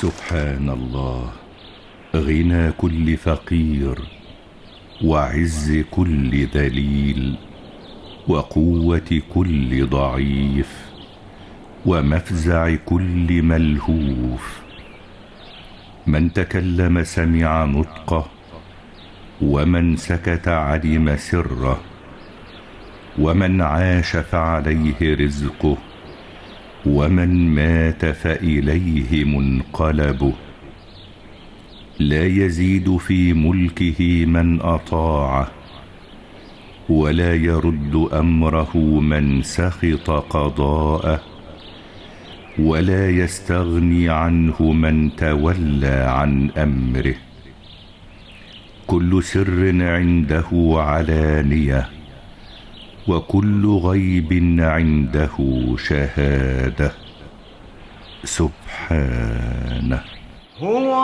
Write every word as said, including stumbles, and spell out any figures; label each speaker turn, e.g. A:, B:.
A: سبحان الله، غنى كل فقير، وعز كل ذليل، وقوة كل ضعيف، ومفزع كل ملهوف. من تكلم سمع نطقه، ومن سكت علم سره، ومن عاش فعليه رزقه، ومن مات فإليه منقلبه. لا يزيد في ملكه من أطاعه، ولا يرد أمره من سخط قضاءه، ولا يستغني عنه من تولى عن أمره. كل سر عنده علانية، وكل غيب عنده شهادة. سبحانه. هو